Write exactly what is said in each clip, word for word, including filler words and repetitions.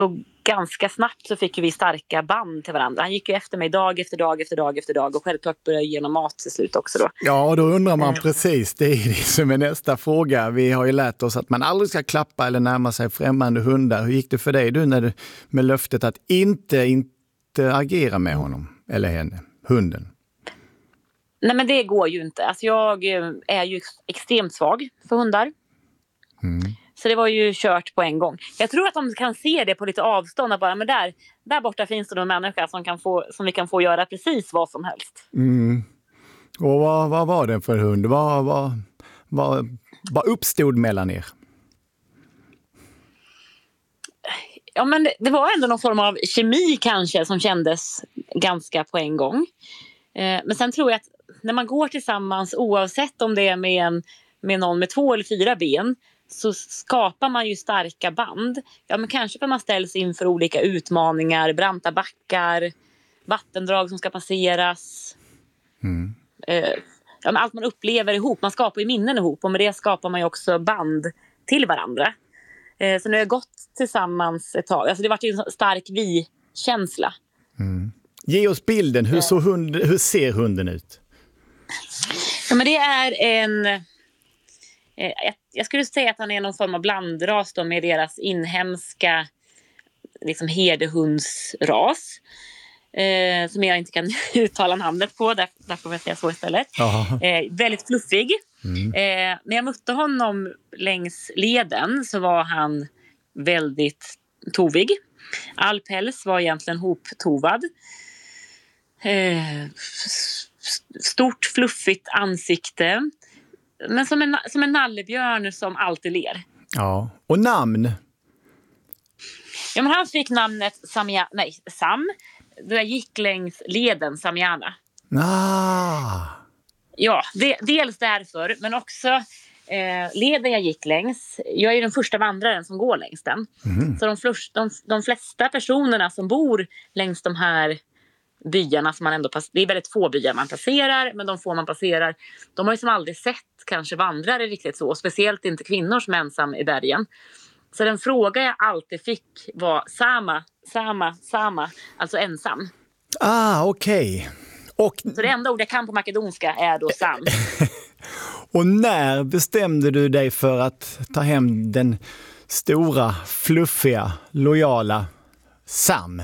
Och ganska snabbt så fick vi starka band till varandra. Han gick ju efter mig dag efter dag efter dag efter dag. Och självklart började jag ge honom mat till slut också då. Ja, och då undrar man precis, det är det som är nästa fråga. Vi har ju lärt oss att man aldrig ska klappa eller närma sig främmande hundar. Hur gick det för dig du när du, med löftet att inte, inte agera med honom eller henne, hunden? Nej, men det går ju inte. Alltså jag är ju extremt svag för hundar. Mm. Så det var ju kört på en gång. Jag tror att de kan se det på lite avstånd. Bara, men där, där borta finns det någon människa som, kan få, som vi kan få göra precis vad som helst. Mm. Och vad, vad var det för hund? Vad, vad, vad, vad uppstod mellan er? Ja, men det, det var ändå någon form av kemi kanske som kändes ganska på en gång. Eh, men sen tror jag att när man går tillsammans, oavsett om det är med, en, med någon med två eller fyra ben, så skapar man ju starka band. Ja, men kanske för man ställs inför olika utmaningar, branta backar, vattendrag som ska passeras. Mm. Eh, ja, men allt man upplever ihop, man skapar ju minnen ihop, och med det skapar man ju också band till varandra. Eh, så nu har jag gått tillsammans ett tag. Alltså det har varit en stark vi-känsla. Mm. Ge oss bilden, hur, så hund, hur ser hunden ut? Ja, men det är en... Eh, jag skulle säga att han är någon form av blandras då med deras inhemska liksom herdehundsras. Eh, som jag inte kan uttala namnet på, där, därför får jag säga så istället. Eh, väldigt fluffig. Mm. Eh, när jag mötte honom längs leden så var han väldigt tovig. All päls var egentligen hoptovad. Eh, stort fluffigt ansikte. Men som en, som en nallebjörn som alltid ler. Ja, och namn? Ja, men han fick namnet Samia, nej, Sam. Det gick längs leden Samiana. Ah. Ja, det, dels därför, men också eh, leden jag gick längs. Jag är ju den första vandraren som går längs den. Mm. Så de, flust, de, de flesta personerna som bor längs de här byarna som man ändå pass- det är väldigt få byar man passerar, men de få man passerar, de har ju som aldrig sett kanske vandrare riktigt så, och speciellt inte kvinnor som är ensam i bergen. Så den fråga jag alltid fick var Sama, Sama, Sama, alltså ensam. Ah, okej. Okay. Och... Så det enda ord jag kan på makedonska är då Sam. Och när bestämde du dig för att ta hem den stora, fluffiga, lojala Sam?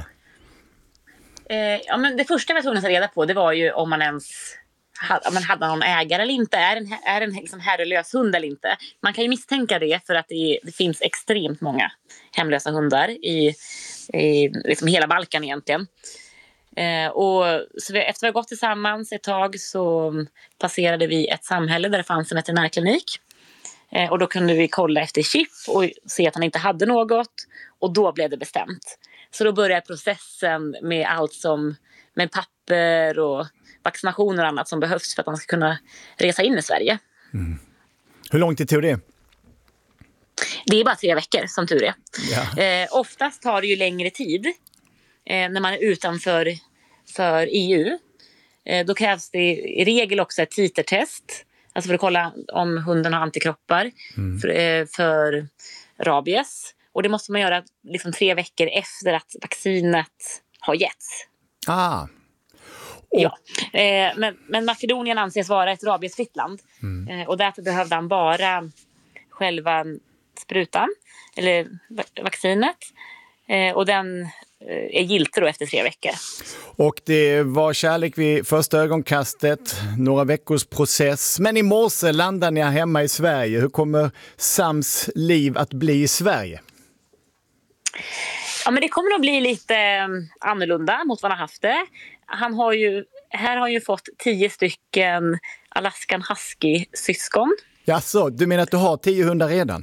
Eh, ja, men det första jag var tvungen att ta reda på, det var ju om man ens hade, om man hade någon ägare eller inte. Är en, är en liksom herrelös hund eller inte? Man kan ju misstänka det för att det, det finns extremt många hemlösa hundar i, i liksom hela Balkan egentligen. Eh, och så vi, efter att vi har gått tillsammans ett tag så passerade vi ett samhälle där det fanns en veterinärklinik. Eh, och då kunde vi kolla efter chip och se att han inte hade något. Och då blev det bestämt. Så då började processen med allt som med papper och vaccinationer och annat som behövs för att man ska kunna resa in i Sverige. Mm. Hur lång tid tog det? Det är bara tre veckor som tur är. Ja. Eh, oftast tar det ju längre tid eh, när man är utanför för E U. Eh, då krävs det i regel också ett titertest. Alltså för att kolla om hunden har antikroppar mm. för, eh, för rabies. Och det måste man göra liksom tre veckor efter att vaccinet har getts. Ah. Och... Ja. Eh, men, men Makedonien anses vara ett rabiesfritt land. Mm. Eh, och därför behövde han bara själva sprutan, eller vaccinet. Eh, och den eh, är giltig då efter tre veckor. Och det var kärlek vid första ögonkastet, några veckors process. Men i morse landade ni hemma i Sverige. Hur kommer Sams liv att bli i Sverige? Ja, men det kommer att bli lite annorlunda mot vad han har haft det. Han har ju, här har han ju fått tio stycken Alaskan Husky-syskon. Jaså, du menar att du har tio hundar redan?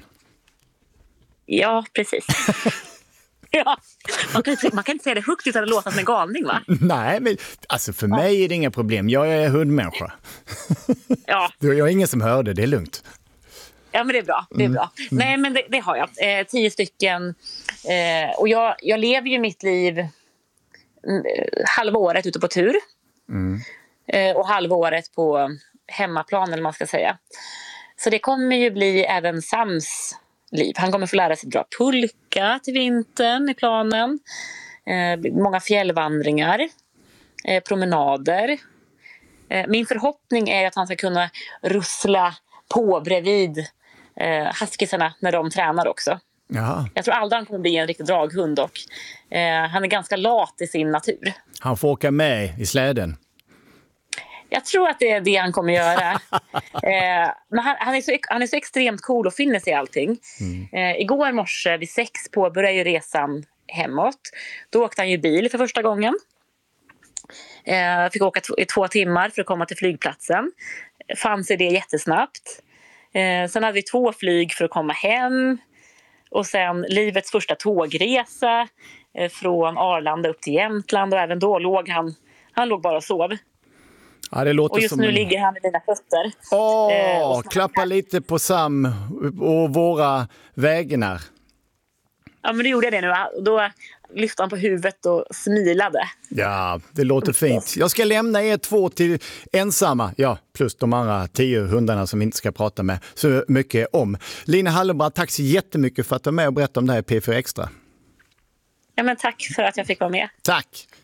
Ja, precis. Ja, man kan, inte, man kan inte säga det högt utan att låta som en galning, va? Nej, men alltså för ja. mig är det inga problem. Jag är hundmänniska. Ja. Jag har ingen som hörde, det är lugnt. Ja, men det är bra. Det är bra. Mm. Nej, men det, det har jag. Eh, tio stycken. Eh, och jag, jag lever ju mitt liv eh, halva året ute på tur. Mm. Eh, och halva året på hemmaplan, eller man ska säga. Så det kommer ju bli även Sams liv. Han kommer få lära sig dra pulka till vintern i planen. Eh, många fjällvandringar, eh, promenader. Eh, min förhoppning är att han ska kunna russla på bredvid eh, huskisarna när de tränar också. Jaha. Jag tror aldrig han kommer bli en riktig draghund och eh, han är ganska lat i sin natur. Han får åka med i släden. Jag tror att det är det han kommer göra. eh, men han, han, är så, han är så extremt cool och finner sig i allting. Mm. Eh, igår morse vid sex påbörjade ju resan hemåt. Då åkte han ju bil för första gången. Eh, fick åka t- i två timmar för att komma till flygplatsen. Fann sig det jättesnabbt. Eh, sen hade vi två flyg för att komma hem. Och sen livets första tågresa eh, från Arlanda upp till Jämtland. Och även då låg han, han låg bara och sov. Ja, det låter och just som nu en... ligger han i mina fötter. Åh, eh, klappa lite på Sam och våra vägnar. Ja, men det gjorde jag det nu. Då lyfte han på huvudet och smilade. Ja, det låter fint. Jag ska lämna er två till ensamma. Ja, plus de andra tio hundarna som vi inte ska prata med så mycket om. Lina Hallenbrand, tack så jättemycket för att du var med och berättade om det här i P fyra Extra. Ja, men tack för att jag fick vara med. Tack!